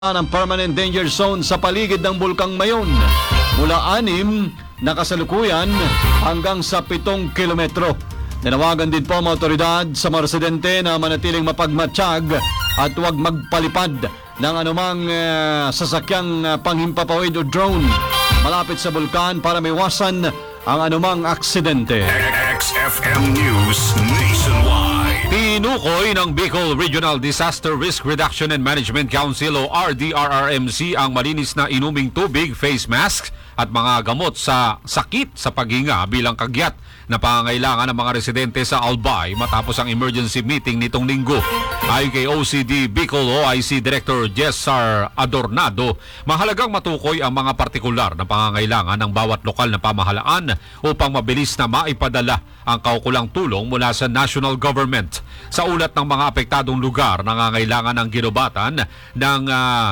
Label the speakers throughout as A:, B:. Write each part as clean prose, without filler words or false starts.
A: ng permanent danger zone sa paligid ng Bulkang Mayon mula 6 na kasalukuyan hanggang sa 7 kilometro. Nanawagan din po ang mga otoridad sa mga residente na manatiling mapagmatsyag at huwag magpalipad ng anumang sasakyang panghimpapawid o drone malapit sa bulkan para maiwasan ang anumang aksidente.
B: XFM News Nationwide.
C: Tinukoy ng Bicol Regional Disaster Risk Reduction and Management Council o RDRRMC ang malinis na inuming tubig, face mask at mga gamot sa sakit sa paghinga bilang kagyat na pangangailangan ng mga residente sa Albay matapos ang emergency meeting nitong linggo. Ayon kay OCD Bicol OIC Director Jessar Adornado, mahalagang matukoy ang mga partikular na pangangailangan ng bawat lokal na pamahalaan upang mabilis na maipadala ang kaukulang tulong mula sa national government. Sa ulat ng mga apektadong lugar, nangangailangan ng ginubatan ng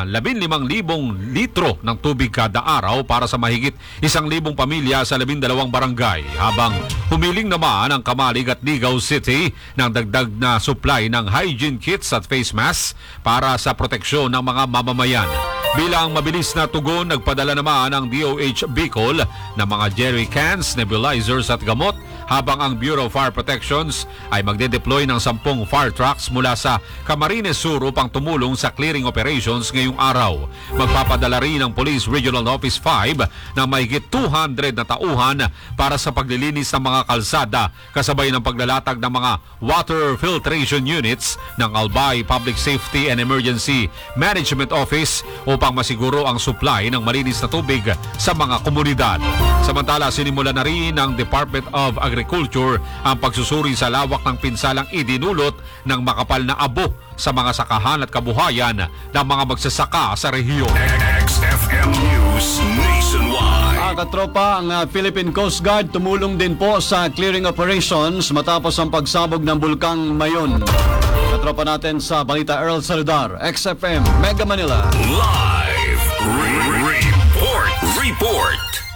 C: 15,000 litro ng tubig kada araw para sa mahigit 1,000 pamilya sa 12 barangay, habang humiling naman ang Kamalig at Ligaw City ng dagdag na supply ng hygiene kits at face masks para sa proteksyon ng mga mamamayan. Bilang mabilis na tugon, nagpadala naman ang DOH Bicol ng mga jerry cans, nebulizers at gamot, habang ang Bureau of Fire Protections ay magde-deploy ng 10 fire trucks mula sa Camarines Sur upang tumulong sa clearing operations ngayong araw. Magpapadala rin ng Police Regional Office 5 ng mahigit 200 na tauhan para sa paglilinis ng mga kalsada, kasabay ng paglalatag ng mga water filtration units ng Albay Public Safety and Emergency Management Office upang masiguro ang supply ng malinis na tubig sa mga komunidad. Samantala, sinimula na rin ng Department of Agriculture ang pagsusuri sa lawak ng pinsalang idinulot ng makapal na abo sa mga sakahan at kabuhayan ng mga magsasaka sa rehiyon.
B: XFM News Nationwide.
A: Mga katropa, ang Philippine Coast Guard tumulong din po sa clearing operations matapos ang pagsabog ng Bulkang Mayon. Katropa natin sa Balita Earl Saludar, XFM Mega Manila.
B: Live report.